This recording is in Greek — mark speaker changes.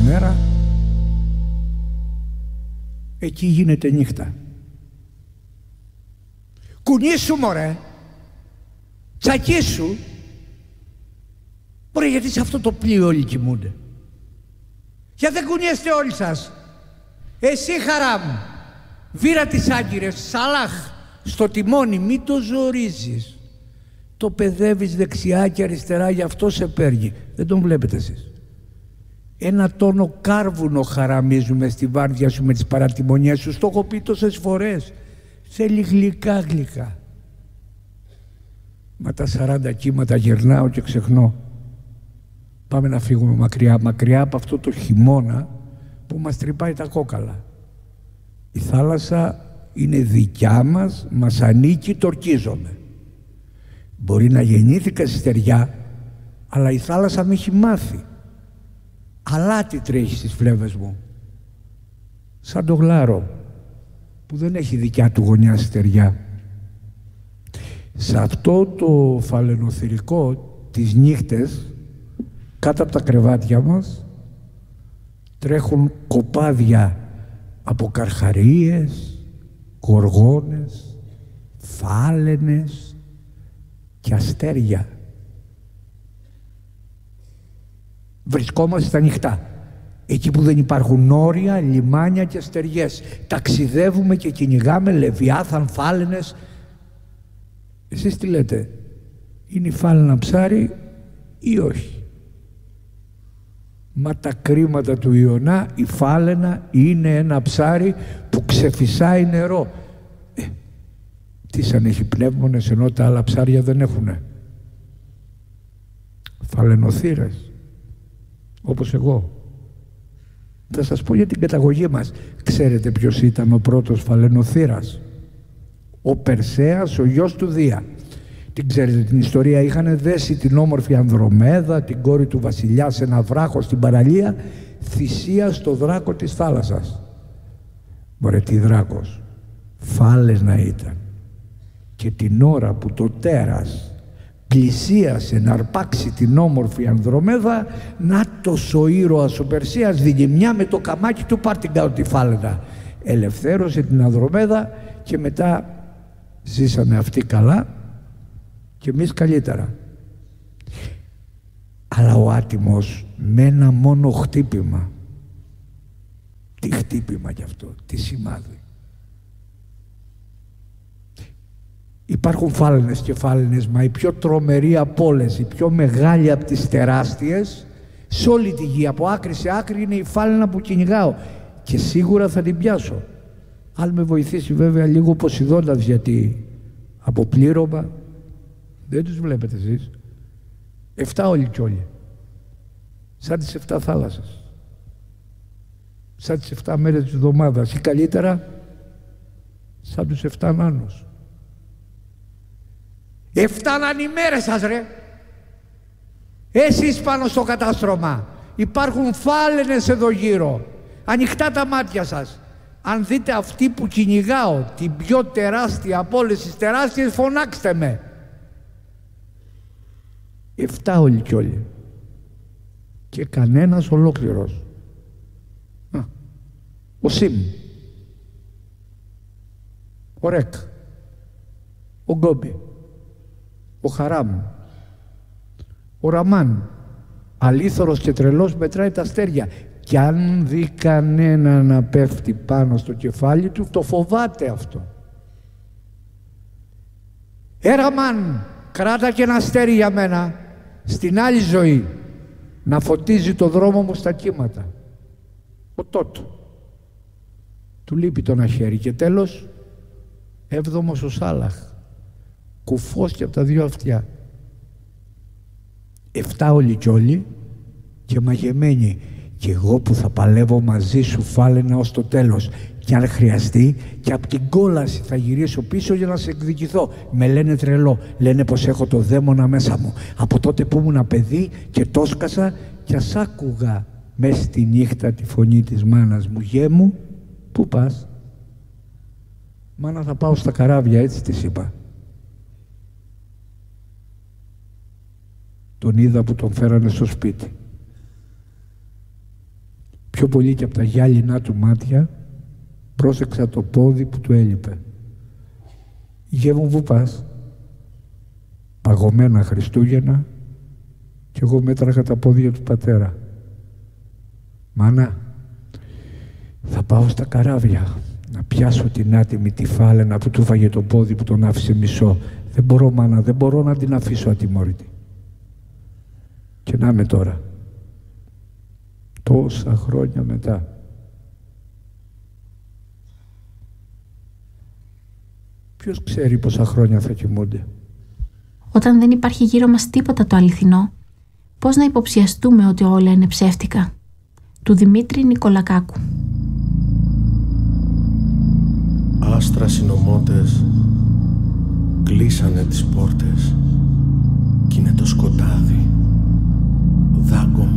Speaker 1: μέρα, εκεί γίνεται νύχτα. Κουνήσου μωρέ, τσακίσου. Μωρέ, γιατί σε αυτό το πλοίο όλοι κοιμούνται? Γιατί δεν κουνιέστε όλοι σας? Εσύ Χαράμ, βήρα τις άγκυρες, Σαλάχ, στο τιμόνι, μη το ζορίζεις. Το παιδεύεις δεξιά και αριστερά, γι' αυτό σε παίρνει. Δεν τον βλέπετε εσείς? Ένα τόνο κάρβουνο χαραμίζουμε στη βάρδια σου με τις παρατιμονιές σου. Στο έχω πει τόσες φορές. Θέλει γλυκά γλυκά. Μα τα 40 κύματα γυρνάω και ξεχνώ. Πάμε να φύγουμε μακριά, μακριά από αυτό το χειμώνα που μας τρυπάει τα κόκαλα. Η θάλασσα είναι δικιά μας, μας ανήκει, το ορκίζομαι. Μπορεί να γεννήθηκα στη στεριά, αλλά η θάλασσα με έχει μάθει. Αλάτι τρέχει στις φλέβες μου. Σαν το γλάρο που δεν έχει δικιά του γωνιά στεριά. Σε αυτό το φαλαινοθυρικό τις νύχτες, κάτω από τα κρεβάτια μας τρέχουν κοπάδια από καρχαρίες, γοργόνες, φάλαινες και αστέρια. Βρισκόμαστε στα νυχτά, εκεί που δεν υπάρχουν όρια, λιμάνια και αστεριές. Ταξιδεύουμε και κυνηγάμε λεβιάθαν, φάλαινες. Εσείς τι λέτε, είναι η φάλαινα ψάρι ή όχι? Μα τα κρίματα του Ιωνά, η φάλαινα είναι ένα ψάρι που ξεφυσάει νερό. Τι σαν έχει πνεύμονες, ενώ τα άλλα ψάρια δεν έχουνε? Φαλαινοθύρες, όπως εγώ. Θα σας πω για την καταγωγή μας. Ξέρετε ποιος ήταν ο πρώτος φαλαινοθύρας? Ο Περσέας, ο γιος του Δία. Την ξέρετε την ιστορία? Είχαν δέσει την όμορφη Ανδρομέδα, την κόρη του βασιλιά, σε ένα βράχο στην παραλία, θυσία στο δράκο της θάλασσας. Μωρέ, τι δράκος, φάλαινα ήταν. Και την ώρα που το τέρας πλησίασε να αρπάξει την όμορφη Ανδρομέδα, νάτος ο ήρωας ο Περσέας δίνει μια με το καμάκι του, πάρ' την κάτω τη φάλαινα. Ελευθέρωσε την Ανδρομέδα και μετά ζήσανε αυτοί καλά και εμείς καλύτερα. Αλλά ο άτιμος με ένα μόνο χτύπημα. Τι χτύπημα κι αυτό, τι σημάδι. Υπάρχουν φάλαινες και φάλαινες, μα η πιο τρομερή από όλες, η πιο μεγάλη από τις τεράστιες σε όλη τη γη, από άκρη σε άκρη, είναι η φάλαινα που κυνηγάω και σίγουρα θα την πιάσω. Αν με βοηθήσει βέβαια λίγο ο Ποσειδώνας, γιατί από πλήρωμα δεν τους βλέπετε εσείς. 7 όλοι κι όλοι. Σαν τις 7 θάλασσες. Σαν τις 7 μέρες της εβδομάδας ή καλύτερα σαν τους 7 νάνους. 7 οι μέρες σας ρε. Εσείς πάνω στο κατάστρωμα. Υπάρχουν φάλαινες εδώ γύρω. Ανοιχτά τα μάτια σας. Αν δείτε αυτή που κυνηγάω, την πιο τεράστια από όλες τις τεράστιες, φωνάξτε με. 7 όλοι κι όλοι. Και κανένας ολόκληρος. Ο Σιμ, ο Ρεκ, ο Γκόμπι, ο Χαράμ, ο Ραμάν, αλήθωρος και τρελός, μετράει τα αστέρια. Κι αν δει κανένα να πέφτει πάνω στο κεφάλι του, το φοβάται αυτό. Ραμάν, κράτα και ένα αστέρι για μένα, στην άλλη ζωή, να φωτίζει το δρόμο μου στα κύματα. Ο Τότ, του λείπει το ένα χέρι. Και τέλος, 7ος ο Σάλαχ, κουφός και από τα 2 αυτιά. 7 όλοι κι όλοι και μαγεμένοι. Και εγώ που θα παλεύω μαζί σου φάλαινα ως το τέλος. Και αν χρειαστεί και από την κόλαση θα γυρίσω πίσω για να σε εκδικηθώ. Με λένε τρελό, λένε πως έχω το δαίμονα μέσα μου. Από τότε που ήμουν παιδί και το σκασα κι ας άκουγα μες στη νύχτα τη φωνή της μάνας μου. Γέ μου, πού πας? Μάνα, θα πάω στα καράβια, έτσι της είπα. Τον είδα που τον φέρανε στο σπίτι. Πιο πολύ και από τα γυάλινά του μάτια πρόσεξα το πόδι που του έλειπε. «Γε μου, πού πας?» «Παγωμένα Χριστούγεννα», κι εγώ μέτραγα τα πόδια του πατέρα. «Μάνα, θα πάω στα καράβια να πιάσω την άτιμη τη φάλαινα που του φάγε το πόδι που τον άφησε μισό. Δεν μπορώ, μάνα, δεν μπορώ να την αφήσω ατιμόρυτη». Και να είμαι τώρα, τόσα χρόνια μετά. Ποιος ξέρει πόσα χρόνια θα κοιμούνται.
Speaker 2: Όταν δεν υπάρχει γύρω μας τίποτα το αληθινό, πώς να υποψιαστούμε ότι όλα είναι ψεύτικα? Του Δημήτρη Νικολακάκου.
Speaker 3: Άστρα συνωμότες κλείσανε τις πόρτες κι είναι το σκοτάδι δάγκωμα